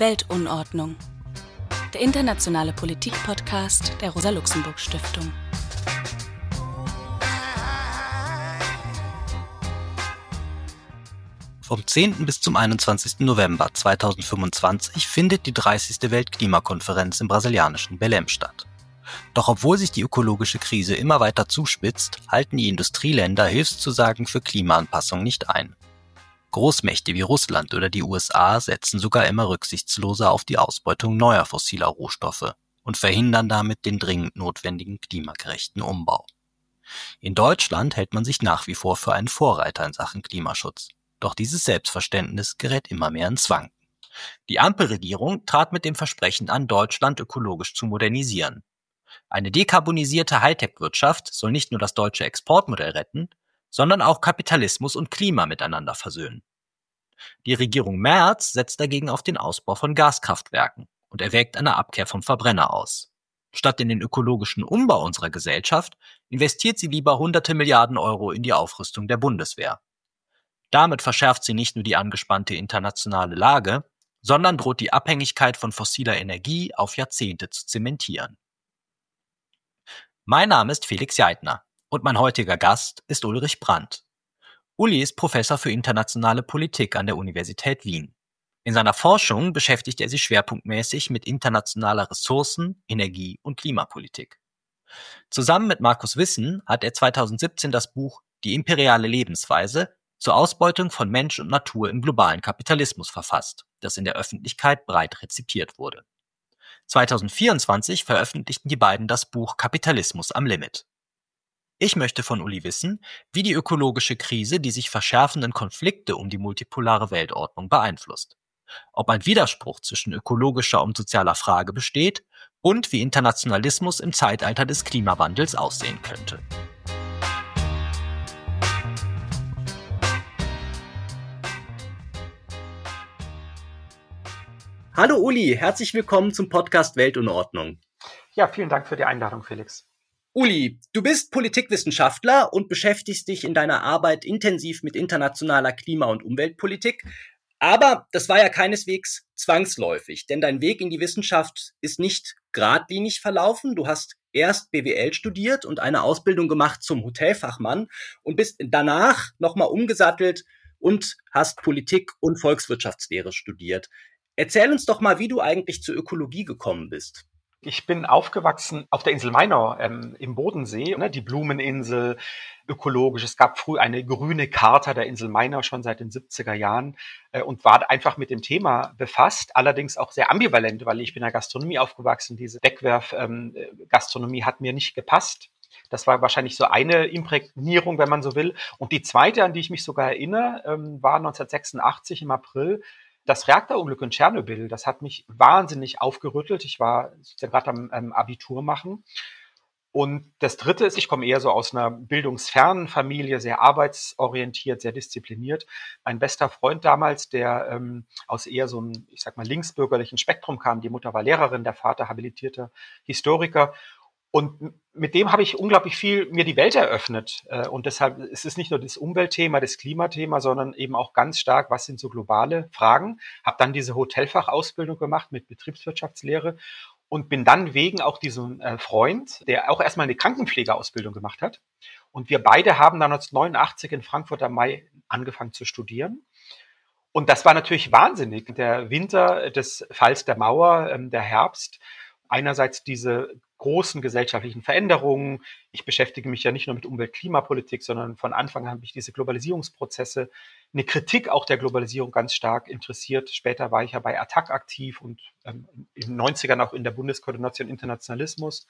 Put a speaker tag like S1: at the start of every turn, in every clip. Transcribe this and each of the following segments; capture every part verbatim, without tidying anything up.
S1: Weltunordnung. Der internationale Politik-Podcast der Rosa-Luxemburg-Stiftung.
S2: Vom zehnten bis zum einundzwanzigsten November zweitausendfünfundzwanzig findet die dreißigste Weltklimakonferenz im brasilianischen Belém statt. Doch obwohl sich die ökologische Krise immer weiter zuspitzt, halten die Industrieländer Hilfszusagen für Klimaanpassung nicht ein. Großmächte wie Russland oder die U S A setzen sogar immer rücksichtsloser auf die Ausbeutung neuer fossiler Rohstoffe und verhindern damit den dringend notwendigen klimagerechten Umbau. In Deutschland hält man sich nach wie vor für einen Vorreiter in Sachen Klimaschutz. Doch dieses Selbstverständnis gerät immer mehr ins Wanken. Die Ampelregierung trat mit dem Versprechen an, Deutschland ökologisch zu modernisieren. Eine dekarbonisierte Hightech-Wirtschaft soll nicht nur das deutsche Exportmodell retten, sondern auch Kapitalismus und Klima miteinander versöhnen. Die Regierung Merz setzt dagegen auf den Ausbau von Gaskraftwerken und erwägt eine Abkehr vom Verbrenner aus. Statt in den ökologischen Umbau unserer Gesellschaft investiert sie lieber hunderte Milliarden Euro in die Aufrüstung der Bundeswehr. Damit verschärft sie nicht nur die angespannte internationale Lage, sondern droht die Abhängigkeit von fossiler Energie auf Jahrzehnte zu zementieren. Mein Name ist Felix Jeitner und mein heutiger Gast ist Ulrich Brandt. Uli ist Professor für internationale Politik an der Universität Wien. In seiner Forschung beschäftigt er sich schwerpunktmäßig mit internationaler Ressourcen-, Energie- und Klimapolitik. Zusammen mit Markus Wissen hat er zweitausendsiebzehn das Buch Die imperiale Lebensweise zur Ausbeutung von Mensch und Natur im globalen Kapitalismus verfasst, das in der Öffentlichkeit breit rezipiert wurde. zweitausendvierundzwanzig veröffentlichten die beiden das Buch Kapitalismus am Limit. Ich möchte von Uli wissen, wie die ökologische Krise die sich verschärfenden Konflikte um die multipolare Weltordnung beeinflusst, ob ein Widerspruch zwischen ökologischer und sozialer Frage besteht und wie Internationalismus im Zeitalter des Klimawandels aussehen könnte. Hallo Uli, herzlich willkommen zum Podcast Weltunordnung.
S3: Ja, vielen Dank für die Einladung, Felix.
S2: Uli, du bist Politikwissenschaftler und beschäftigst dich in deiner Arbeit intensiv mit internationaler Klima- und Umweltpolitik. Aber das war ja keineswegs zwangsläufig, denn dein Weg in die Wissenschaft ist nicht geradlinig verlaufen. Du hast erst B W L studiert und eine Ausbildung gemacht zum Hotelfachmann und bist danach nochmal umgesattelt und hast Politik und Volkswirtschaftslehre studiert. Erzähl uns doch mal, wie du eigentlich zur Ökologie gekommen bist.
S3: Ich bin aufgewachsen auf der Insel Mainau ähm, im Bodensee, ne, die Blumeninsel, ökologisch. Es gab früh eine grüne Charta der Insel Mainau schon seit den siebziger Jahren äh, und war einfach mit dem Thema befasst, allerdings auch sehr ambivalent, weil ich bin in der Gastronomie aufgewachsen. Diese Wegwerf-Gastronomie ähm, hat mir nicht gepasst. Das war wahrscheinlich so eine Imprägnierung, wenn man so will. Und die zweite, an die ich mich sogar erinnere, ähm, war neunzehnhundertsechsundachtzig im April. Das Reaktorunglück in Tschernobyl, das hat mich wahnsinnig aufgerüttelt. Ich war ja gerade am ähm, Abitur machen. Und das Dritte ist, ich komme eher so aus einer bildungsfernen Familie, sehr arbeitsorientiert, sehr diszipliniert. Mein bester Freund damals, der ähm, aus eher so einem, ich sag mal, linksbürgerlichen Spektrum kam, die Mutter war Lehrerin, der Vater habilitierter Historiker. Und mit dem habe ich unglaublich viel mir die Welt eröffnet. Und deshalb ist es nicht nur das Umweltthema, das Klimathema, sondern eben auch ganz stark, was sind so globale Fragen. Habe dann diese Hotelfachausbildung gemacht mit Betriebswirtschaftslehre und bin dann wegen auch diesem Freund, der auch erstmal eine Krankenpflegeausbildung gemacht hat. Und wir beide haben dann neunzehnhundertneunundachtzig in Frankfurt am Main angefangen zu studieren. Und das war natürlich wahnsinnig. Der Winter des Falls der Mauer, der Herbst, einerseits diese großen gesellschaftlichen Veränderungen. Ich beschäftige mich ja nicht nur mit Umwelt-Klimapolitik, sondern von Anfang an habe ich diese Globalisierungsprozesse, eine Kritik auch der Globalisierung ganz stark interessiert. Später war ich ja bei A T T A C aktiv und ähm, in den neunzigern auch in der Bundeskoordination Internationalismus.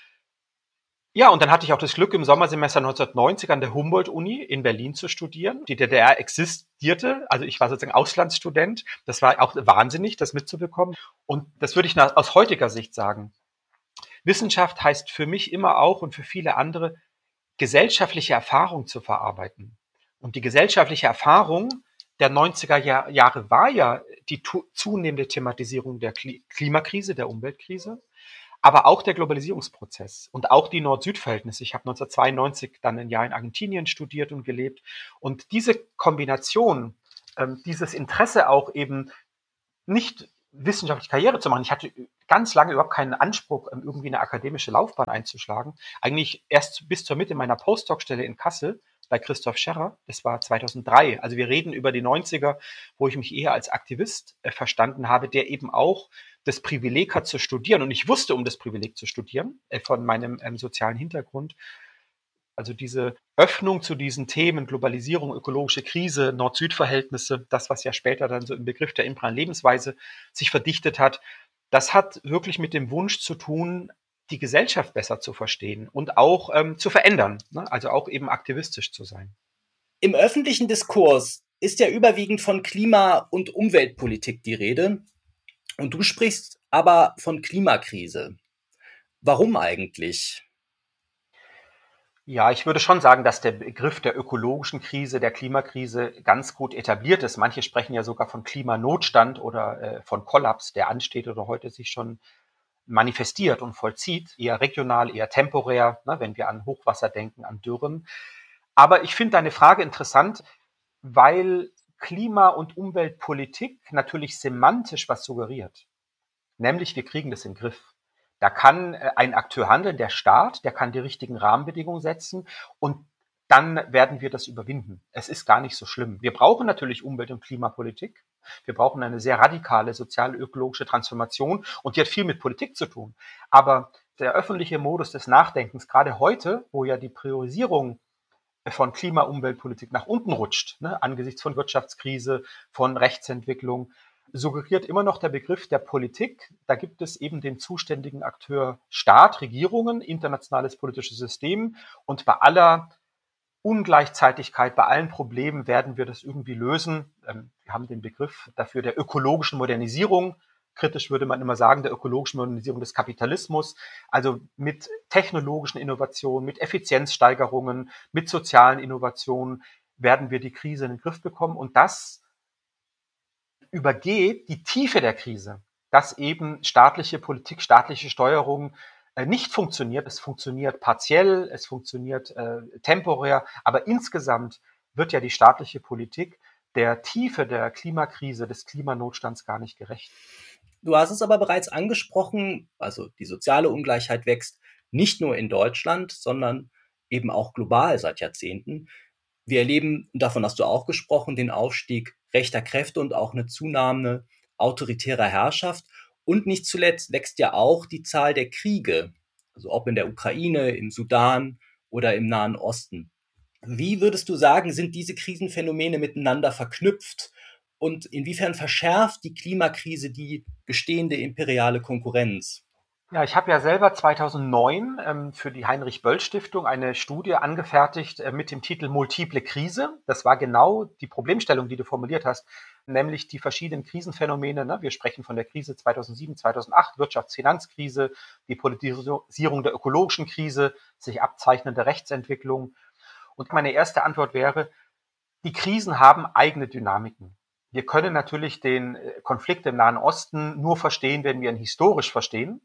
S3: Ja, und dann hatte ich auch das Glück, im Sommersemester neunzehnhundertneunzig an der Humboldt-Uni in Berlin zu studieren. Die D D R existierte, also ich war sozusagen Auslandsstudent. Das war auch wahnsinnig, das mitzubekommen. Und das würde ich aus heutiger Sicht sagen. Wissenschaft heißt für mich immer auch und für viele andere, gesellschaftliche Erfahrung zu verarbeiten. Und die gesellschaftliche Erfahrung der neunziger Jahre war ja die zunehmende Thematisierung der Klimakrise, der Umweltkrise, aber auch der Globalisierungsprozess und auch die Nord-Süd-Verhältnisse. Ich habe neunzehnhundertzweiundneunzig dann ein Jahr in Argentinien studiert und gelebt. Und diese Kombination, ähm, dieses Interesse auch eben nicht wissenschaftliche Karriere zu machen. Ich hatte ganz lange überhaupt keinen Anspruch, irgendwie eine akademische Laufbahn einzuschlagen. Eigentlich erst bis zur Mitte meiner Postdoc-Stelle in Kassel bei Christoph Scherrer. Das war zweitausenddrei. Also wir reden über die neunziger, wo ich mich eher als Aktivist äh, verstanden habe, der eben auch das Privileg hat zu studieren. Und ich wusste um das Privileg zu studieren, äh, von meinem ähm, sozialen Hintergrund. Also diese Öffnung zu diesen Themen, Globalisierung, ökologische Krise, Nord-Süd-Verhältnisse, das, was ja später dann so im Begriff der imperialen Lebensweise sich verdichtet hat, das hat wirklich mit dem Wunsch zu tun, die Gesellschaft besser zu verstehen und auch ähm, zu verändern, ne? Also auch eben aktivistisch zu sein.
S4: Im öffentlichen Diskurs ist ja überwiegend von Klima- und Umweltpolitik die Rede. Und du sprichst aber von Klimakrise. Warum eigentlich?
S3: Ja, ich würde schon sagen, dass der Begriff der ökologischen Krise, der Klimakrise ganz gut etabliert ist. Manche sprechen ja sogar von Klimanotstand oder äh, von Kollaps, der ansteht oder heute sich schon manifestiert und vollzieht, eher regional, eher temporär, ne, wenn wir an Hochwasser denken, an Dürren. Aber ich finde deine Frage interessant, weil Klima- und Umweltpolitik natürlich semantisch was suggeriert. Nämlich, wir kriegen das in den Griff. Da kann äh, ein Akteur handeln, der Staat, der kann die richtigen Rahmenbedingungen setzen und dann werden wir das überwinden. Es ist gar nicht so schlimm. Wir brauchen natürlich Umwelt- und Klimapolitik. Wir brauchen eine sehr radikale sozial-ökologische Transformation und die hat viel mit Politik zu tun. Aber der öffentliche Modus des Nachdenkens, gerade heute, wo ja die Priorisierung von Klima-, Umweltpolitik nach unten rutscht, ne, angesichts von Wirtschaftskrise, von Rechtsentwicklung, suggeriert immer noch der Begriff der Politik. Da gibt es eben den zuständigen Akteur Staat, Regierungen, internationales politisches System und bei aller Ungleichzeitigkeit, bei allen Problemen werden wir das irgendwie lösen. Wir haben den Begriff dafür der ökologischen Modernisierung. Kritisch würde man immer sagen, der ökologischen Modernisierung des Kapitalismus. Also mit technologischen Innovationen, mit Effizienzsteigerungen, mit sozialen Innovationen werden wir die Krise in den Griff bekommen. Und das übergeht die Tiefe der Krise, dass eben staatliche Politik, staatliche Steuerung nicht funktioniert. Es funktioniert partiell, es funktioniert äh, temporär, aber insgesamt wird ja die staatliche Politik der Tiefe der Klimakrise, des Klimanotstands gar nicht gerecht.
S4: Du hast es aber bereits angesprochen, also die soziale Ungleichheit wächst nicht nur in Deutschland, sondern eben auch global seit Jahrzehnten. Wir erleben, und davon hast du auch gesprochen, den Aufstieg rechter Kräfte und auch eine Zunahme autoritärer Herrschaft. Und nicht zuletzt wächst ja auch die Zahl der Kriege, also ob in der Ukraine, im Sudan oder im Nahen Osten. Wie würdest du sagen, sind diese Krisenphänomene miteinander verknüpft? Und inwiefern verschärft die Klimakrise die bestehende imperiale Konkurrenz?
S3: Ja, ich habe ja selber zweitausendneun ähm, für die Heinrich-Böll-Stiftung eine Studie angefertigt äh, mit dem Titel Multiple Krise. Das war genau die Problemstellung, die du formuliert hast, nämlich die verschiedenen Krisenphänomene. Ne? Wir sprechen von der Krise zweitausendsieben, zweitausendacht, Wirtschafts-Finanzkrise, die Politisierung der ökologischen Krise, sich abzeichnende Rechtsentwicklung. Und meine erste Antwort wäre, die Krisen haben eigene Dynamiken. Wir können natürlich den Konflikt im Nahen Osten nur verstehen, wenn wir ihn historisch verstehen.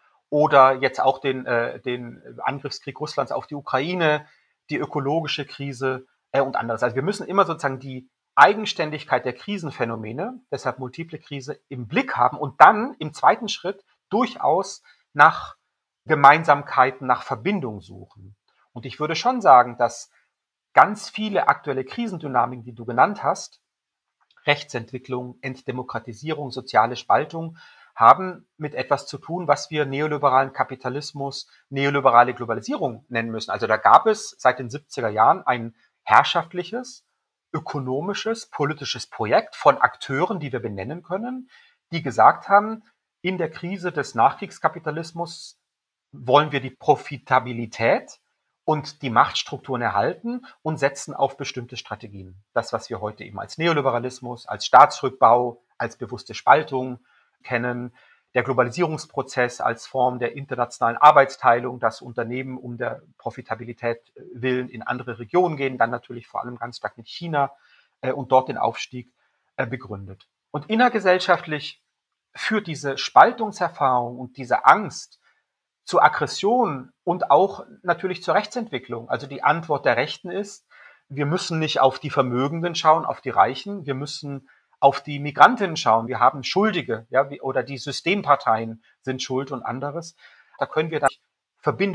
S3: Oder jetzt auch den, äh, den Angriffskrieg Russlands auf die Ukraine, die ökologische Krise äh, und anderes. Also wir müssen immer sozusagen die Eigenständigkeit der Krisenphänomene, deshalb multiple Krise, im Blick haben und dann im zweiten Schritt durchaus nach Gemeinsamkeiten, nach Verbindung suchen. Und ich würde schon sagen, dass ganz viele aktuelle Krisendynamiken, die du genannt hast, Rechtsentwicklung, Entdemokratisierung, soziale Spaltung, haben mit etwas zu tun, was wir neoliberalen Kapitalismus, neoliberale Globalisierung nennen müssen. Also da gab es seit den siebziger Jahren ein herrschaftliches, ökonomisches, politisches Projekt von Akteuren, die wir benennen können, die gesagt haben, in der Krise des Nachkriegskapitalismus wollen wir die Profitabilität und die Machtstrukturen erhalten und setzen auf bestimmte Strategien. Das, was wir heute eben als Neoliberalismus, als Staatsrückbau, als bewusste Spaltung kennen, der Globalisierungsprozess als Form der internationalen Arbeitsteilung, dass Unternehmen um der Profitabilität willen in andere Regionen gehen, dann natürlich vor allem ganz stark mit China äh, und dort den Aufstieg äh, begründet. Und innergesellschaftlich führt diese Spaltungserfahrung und diese Angst zur Aggression und auch natürlich zur Rechtsentwicklung. Also die Antwort der Rechten ist, wir müssen nicht auf die Vermögenden schauen, auf die Reichen, wir müssen auf die Migrantinnen schauen, wir haben Schuldige, ja, wie, oder die Systemparteien sind schuld und anderes, da können wir da Verbindungen